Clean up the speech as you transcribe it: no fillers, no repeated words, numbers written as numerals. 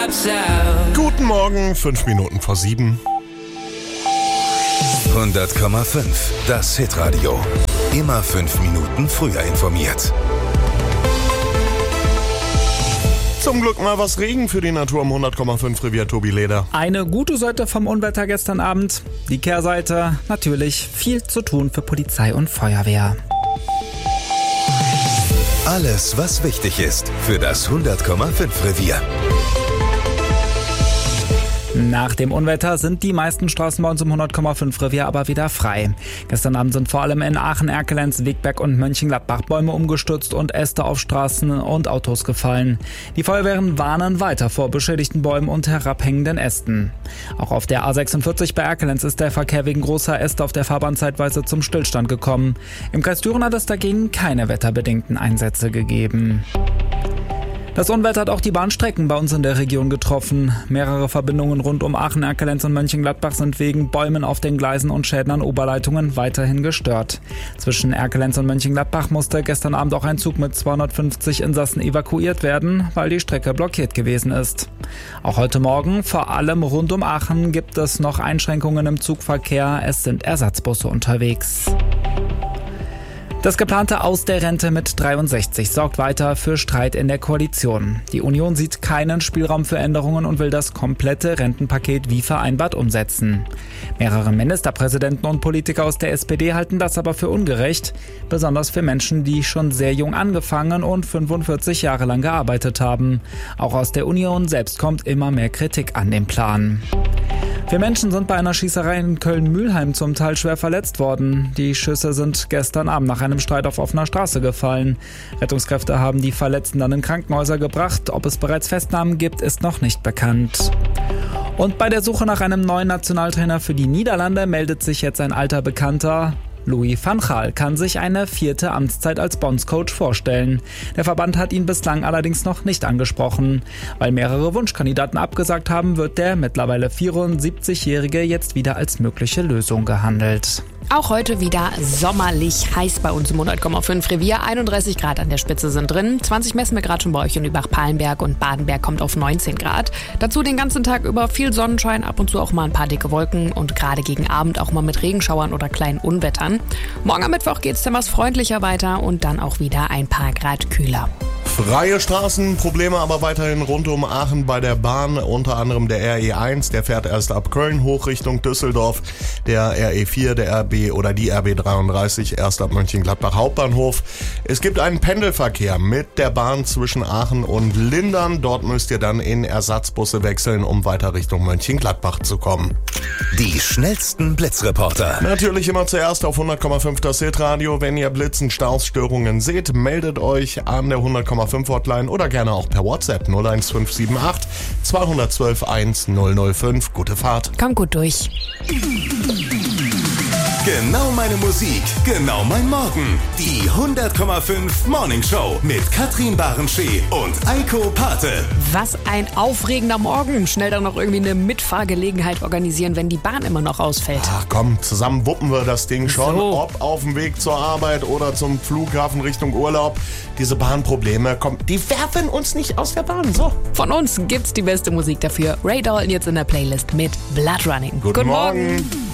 Guten Morgen, 5 Minuten vor 7. 100,5. Das Hitradio. Immer 5 Minuten früher informiert. Zum Glück mal was Regen für die Natur im 100,5 Revier, Tobi Leder. Eine gute Seite vom Unwetter gestern Abend. Die Kehrseite, natürlich viel zu tun für Polizei und Feuerwehr. Alles, was wichtig ist für das 100,5 Revier. Nach dem Unwetter sind die meisten Straßen bei uns im 100,5 Revier aber wieder frei. Gestern Abend sind vor allem in Aachen, Erkelenz, Wegberg und Mönchengladbach Bäume umgestürzt und Äste auf Straßen und Autos gefallen. Die Feuerwehren warnen weiter vor beschädigten Bäumen und herabhängenden Ästen. Auch auf der A46 bei Erkelenz ist der Verkehr wegen großer Äste auf der Fahrbahn zeitweise zum Stillstand gekommen. Im Kreis Düren hat es dagegen keine wetterbedingten Einsätze gegeben. Das Unwetter hat auch die Bahnstrecken bei uns in der Region getroffen. Mehrere Verbindungen rund um Aachen, Erkelenz und Mönchengladbach sind wegen Bäumen auf den Gleisen und Schäden an Oberleitungen weiterhin gestört. Zwischen Erkelenz und Mönchengladbach musste gestern Abend auch ein Zug mit 250 Insassen evakuiert werden, weil die Strecke blockiert gewesen ist. Auch heute Morgen, vor allem rund um Aachen, gibt es noch Einschränkungen im Zugverkehr. Es sind Ersatzbusse unterwegs. Das geplante Aus der Rente mit 63 sorgt weiter für Streit in der Koalition. Die Union sieht keinen Spielraum für Änderungen und will das komplette Rentenpaket wie vereinbart umsetzen. Mehrere Ministerpräsidenten und Politiker aus der SPD halten das aber für ungerecht, besonders für Menschen, die schon sehr jung angefangen und 45 Jahre lang gearbeitet haben. Auch aus der Union selbst kommt immer mehr Kritik an dem Plan. 4 Menschen sind bei einer Schießerei in Köln-Mülheim zum Teil schwer verletzt worden. Die Schüsse sind gestern Abend nach einem Streit auf offener Straße gefallen. Rettungskräfte haben die Verletzten dann in Krankenhäuser gebracht. Ob es bereits Festnahmen gibt, ist noch nicht bekannt. Und bei der Suche nach einem neuen Nationaltrainer für die Niederlande meldet sich jetzt ein alter Bekannter. Louis van Gaal kann sich eine 4. Amtszeit als Bondscoach vorstellen. Der Verband hat ihn bislang allerdings noch nicht angesprochen. Weil mehrere Wunschkandidaten abgesagt haben, wird der mittlerweile 74-Jährige jetzt wieder als mögliche Lösung gehandelt. Auch heute wieder sommerlich heiß bei uns im 100,5 Revier. 31 Grad an der Spitze sind drin. 20 messen wir gerade schon bei euch in Übach-Palenberg und Badenberg kommt auf 19 Grad. Dazu den ganzen Tag über viel Sonnenschein, ab und zu auch mal ein paar dicke Wolken und gerade gegen Abend auch mal mit Regenschauern oder kleinen Unwettern. Morgen am Mittwoch geht's dann was freundlicher weiter und dann auch wieder ein paar Grad kühler. Freie Straßen, Probleme aber weiterhin rund um Aachen bei der Bahn, unter anderem der RE1, der fährt erst ab Köln hoch Richtung Düsseldorf, der RE4, der RB oder die RB33 erst ab Mönchengladbach Hauptbahnhof. Es gibt einen Pendelverkehr mit der Bahn zwischen Aachen und Lindern, dort müsst ihr dann in Ersatzbusse wechseln, um weiter Richtung Mönchengladbach zu kommen. Die schnellsten Blitzreporter. Natürlich immer zuerst auf 100,5 das Hitradio. Wenn ihr Blitzen, Staus, Störungen seht, meldet euch an der 100,5 Hotline oder gerne auch per WhatsApp 01578 212 1005. Gute Fahrt. Komm gut durch. Genau meine Musik, genau mein Morgen. Die 100,5 Morning Show mit Katrin Barenschee und Eiko Pate. Was ein aufregender Morgen. Schnell dann noch irgendwie eine Mitfahrgelegenheit organisieren, wenn die Bahn immer noch ausfällt. Ach komm, zusammen wuppen wir das Ding schon. So. Ob auf dem Weg zur Arbeit oder zum Flughafen Richtung Urlaub. Diese Bahnprobleme, die werfen uns nicht aus der Bahn. So. Von uns gibt's die beste Musik dafür. Ray Dalton jetzt in der Playlist mit Blood Running. Guten Morgen.